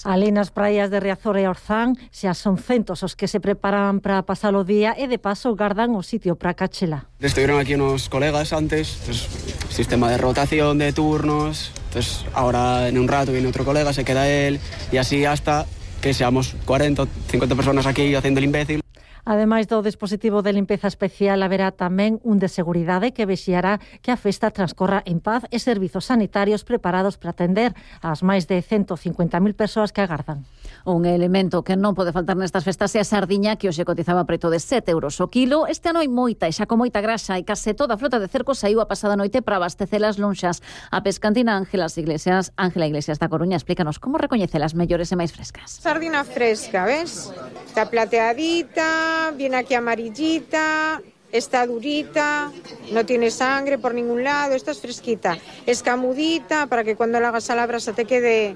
Alí nas praias de Riazor e Orzán xa son centos os que se preparan para pasar o día e de paso gardan o sitio para cachela. Estuvieron aquí unos colegas antes, pues, sistema de rotación de turnos, entonces ahora en un rato viene otro colega, se queda él y así hasta que seamos 40 o 50 personas aquí haciendo el imbécil. Ademais do dispositivo de limpeza especial, haberá tamén un de seguridade que vixiará que a festa transcorra en paz e servizos sanitarios preparados para atender ás máis de 150.000 persoas que agardan. Un elemento que non pode faltar nestas festas é a sardiña, que hoxe cotizaba preto de 7 euros o kilo. Este ano hai moita, e xa con moita grasa, e case toda a flota de cercos saiu a pasada noite para abastecer as lonxas. A pescantina Ángela Iglesias da Coruña, explícanos como recoñece as mellores e máis frescas. Sardina fresca, ¿ves? Está plateadita, viene aquí amarillita, está durita, no tiene sangre por ningún lado, esta es fresquita, escamudita para que cuando la hagas a la brasa te quede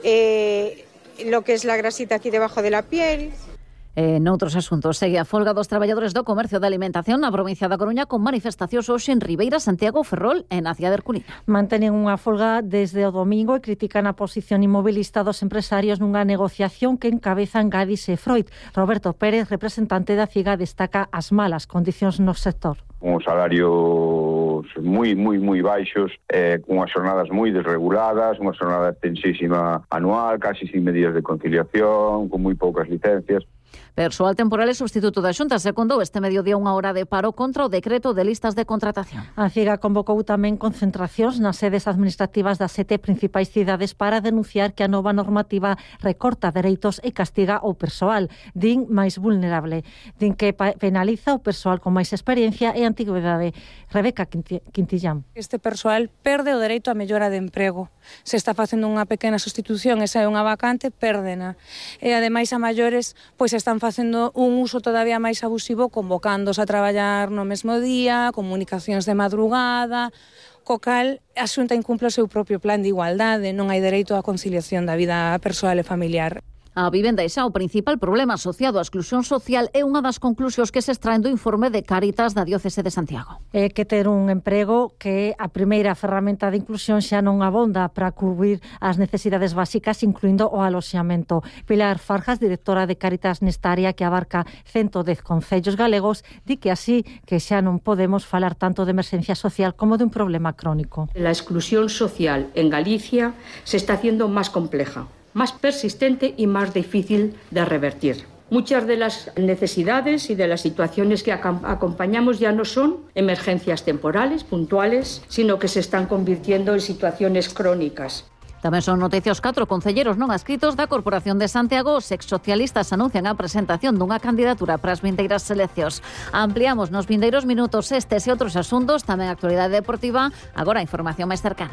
lo que es la grasita aquí debajo de la piel. Noutros asuntos, segue a folga dos traballadores do comercio de alimentación na provincia da Coruña con manifestacións hoxe en Ribeira, Santiago, Ferrol e na cidade de Herculina. Mantenen unha folga desde o domingo e critican a posición inmobilista dos empresarios nunha negociación que encabezan Gadis e Freud. Roberto Pérez, representante da CIGA, destaca as malas condicións no sector. Con salarios moi baixos, con unhas jornadas moi desreguladas, unha jornada extensísima anual, casi sin medidas de conciliación, con moi poucas licencias. Persoal temporal e substituto da Xunta secundou este mediodía unha hora de paro contra o decreto de listas de contratación. A CIGA convocou tamén concentracións nas sedes administrativas das 7 principais cidades para denunciar que a nova normativa recorta dereitos e castiga o persoal, din máis vulnerable. Din que penaliza o persoal con máis experiencia e antigüedade. Rebeca Quintillán. Este persoal perde o dereito á mellora de emprego. Se está facendo unha pequena sustitución e sae unha vacante, pérdena. E ademais a maiores, pois están facendo un uso todavía máis abusivo, convocándose a traballar no mesmo día, comunicacións de madrugada, co cal a Xunta incumple o seu propio plan de igualdade, non hai dereito á conciliación da vida persoal e familiar. A vivenda é xa o principal problema asociado á exclusión social é unha das conclusións que se extraen do informe de Cáritas da Diocese de Santiago. É que ter un emprego que a primeira ferramenta de inclusión xa non abonda para cubrir as necesidades básicas, incluindo o aloxamento. Pilar Farjas, directora de Cáritas nesta área que abarca 110 concellos galegos, di que así que xa non podemos falar tanto de emerxencia social como de un problema crónico. La exclusión social en Galicia se está haciendo más compleja, más persistente y más difícil de revertir. Muchas de las necesidades y de las situaciones que acompañamos ya no son emergencias temporales, puntuales, sino que se están convirtiendo en situaciones crónicas. Tamén son noticias 4 concelleros non adscritos da Corporación de Santiago. Os exsocialistas anuncian a presentación dunha candidatura para as vindeiras eleccións. Ampliamos nos vindeiros minutos estes e outros asuntos, tamén a actualidade deportiva, agora a información máis cercana.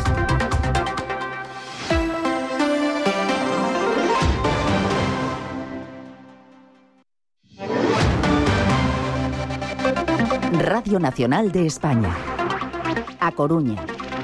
Radio Nacional de España. A Coruña.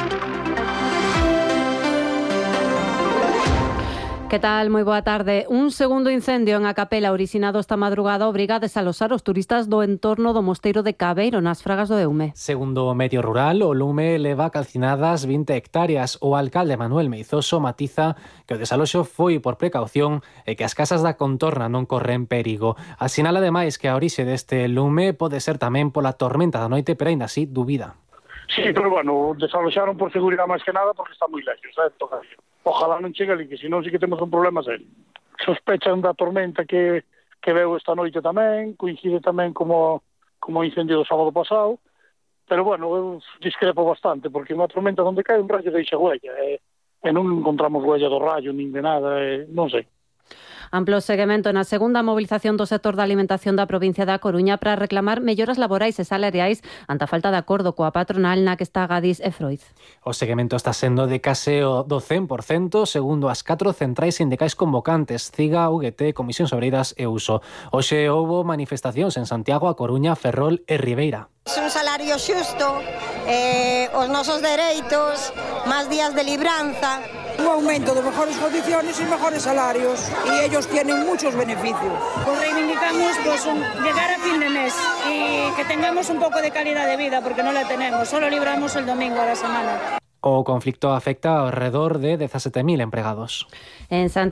Que tal? Moi boa tarde. Un segundo incendio en a capela originado esta madrugada obriga a desalosar os turistas do entorno do mosteiro de Cabeiro, nas Fragas do Eume. Segundo o medio rural, o lume leva calcinadas 20 hectáreas. O alcalde Manuel Meizoso matiza que o desaloxo foi por precaución e que as casas da contorna non corren perigo. Asinala ademais que a orixe deste lume pode ser tamén pola tormenta da noite, pero aínda así dubida. Sí, pero bueno, desaloxaron por seguridade máis que nada porque está moi lexos, todavía. Ojalá non chegue ali, que senón sí que temos un problema serio. Sospechan da tormenta que veu esta noite tamén, coincide tamén como incendio do sábado pasado, pero bueno, eu discrepo bastante, porque unha tormenta onde cae un rayo deixa huella, e non encontramos huella do rayo, nin de nada, non sei. Amplo seguimento na segunda mobilización do sector da alimentación da provincia da Coruña para reclamar melloras laborais e salariais ante a falta de acordo coa patronal na que está Gadis e Freud. O seguimento está sendo de case do 100%, segundo as 4 centrais sindicais convocantes, CIGA, UGT, Comisións Obreiras e USO. Hoxe houbo manifestacións en Santiago, A Coruña, Ferrol e Ribeira. Un salario xusto, os nosos dereitos, máis días de libranza. Un aumento de mejores condiciones y mejores salarios, y ellos tienen muchos beneficios. Pues reivindicamos llegar a fin de mes y que tengamos un poco de calidad de vida, porque no la tenemos, solo libramos el domingo a la semana. O conflicto afecta alrededor de 17.000 empregados. En Santiago